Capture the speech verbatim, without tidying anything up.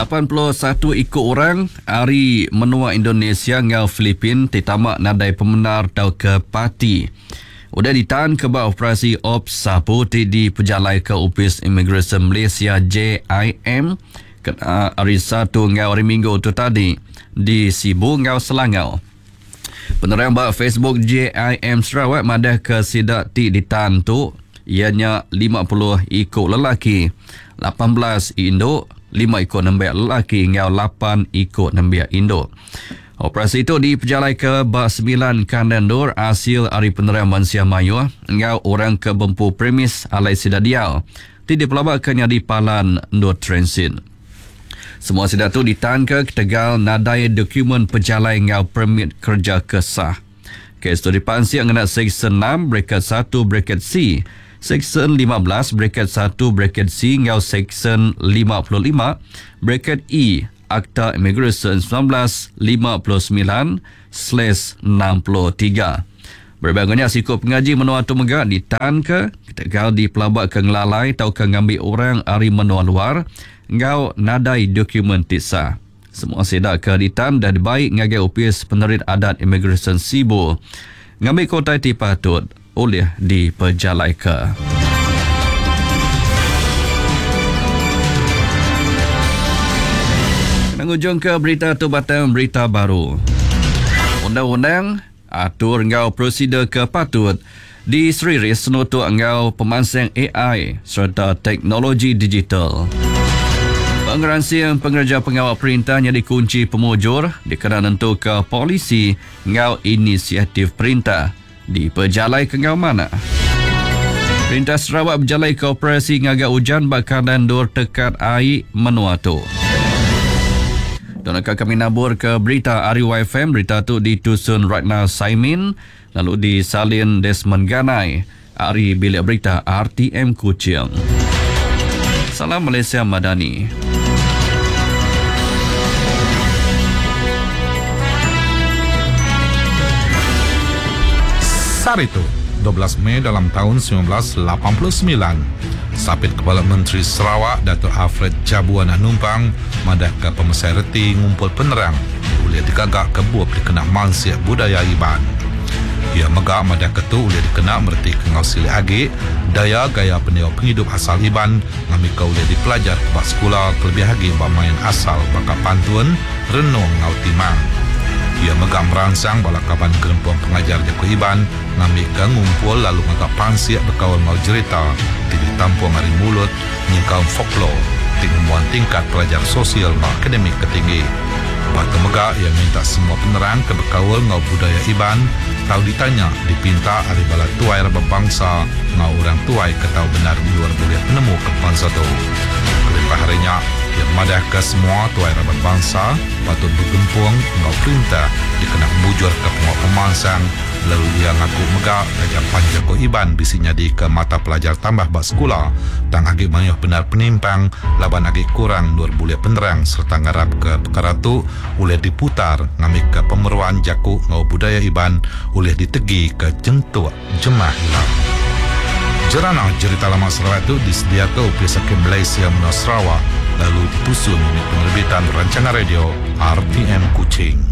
lapan puluh satu ikut orang hari menua Indonesia ngau Filipin tetamak nadai pemenar tau ke parti. Udah ditahan ke bawah operasi Ops Sapu di pejalai ke Opis Imigresen Malaysia J I M kena hari Sabtu ngau hari Minggu tu tadi di Sibu ngau Selangau. Penerang bak Facebook J I M Sarawak madah ke sidak ti ditahan tu ianya lima puluh ikut lelaki, lapan belas induk, lima ikut nembak lelaki ngau lapan ikut nembak induk. Operasi itu diperjalai ke bak sembilan kandandur hasil hari penerang Manusia Mayu ngau orang ke Bempu Premis alai sidadiau. Ti dipelabakkannya di Palan Nur Transit. Semua sidak tu ditahan ke Tegal nadai dokumen perjalai ngau permit kerja kesah. Kes tu dipansi mengenai Seksyen enam bracket satu bracket C, Seksyen lima belas bracket satu bracket C ngau Seksyen lima puluh lima bracket E Akta Imigresen seribu sembilan ratus lima puluh sembilan slash enam puluh tiga. Berbagainya sikap pengaji menua tu megak ditahan ke Tegal di pelabak ke ngelalai tau ke ngambil orang hari menua luar ngau nadai dokumen tisah. Semua sedak ke ditahan dan baik ngagai opis penerit adat Imigresen Sibu ngambil kota ti patut oleh diperjalai ke. Menghujung ke berita tu batang berita baru. Undang-undang atur ngau prosedur ke patut di seriris senutuk ngau pemansang A I serta teknologi digital. Pengeransian pengerja pengawal perintahnya dikunci pemujur dikena nentu ke polisi ngau inisiatif perintah diperjalai ke ngau mana. Perintah Sarawak berjalai ke operasi ngagak hujan bakal dandur tekat air menua tu. Dan akan kami nabur ke berita Ari Y F M. Berita tu ditusun Ratna Saimin, lalu disalin Desmond Ganai. Ari bilik berita R T M Kuching. Salam Malaysia Madani. Saat itu, dua belas Mei dalam tahun seribu sembilan ratus lapan puluh sembilan, Sapit Kepala Menteri Sarawak Datuk Alfred Jabuan Numpang madah ke pemesai reti ngumpul penerang boleh digagak ke buah dikena mansiak budaya Iban. Ia megak madah ketu boleh dikena merti ke ngau sili agik daya gaya pendiau penghidup asal Iban ngami kau boleh dipelajar bak sekolah terlebih lagi bak main asal bakal pantun renung ngau timang. Ia megak merangsang bala kaban gerempong pengajar Jaku Iban ngambil ke ngumpul lalu ngagak pansiak berkawal mau cerita tidak tampung hari mulut nyingkau folklore tingmuan tingkat pelajar sosial mau akademik ketinggi. Batu megak ia minta semua penerang ke berkawal ngau budaya Iban tahu ditanya dipinta hari bala tuai raba bangsa ngau orang tuai ketau benar luar boleh penemu ke bangsa tu. Kelimpah harinya ia madah ke semua tuai rabat bangsa patut digempung ngau perintah dikena mujur ke pengok pemansang lalu ia ngaku megak kajak panjago Iban bisinya di ke mata pelajar tambah bak sekolah tang agik mayuh benar penimpang laban agik kurang luar boleh penerang serta ngarap ke perkara tu oleh diputar ngamik ke pemeruan Jaku ngau budaya Iban oleh ditegi ke jentuk jemah hilang. Jerana cerita lama Sarawak itu disediakan oleh Sakit Malaysia Menua Sarawak lalu ditusun di penerbitan rancangan radio R T M Kuching.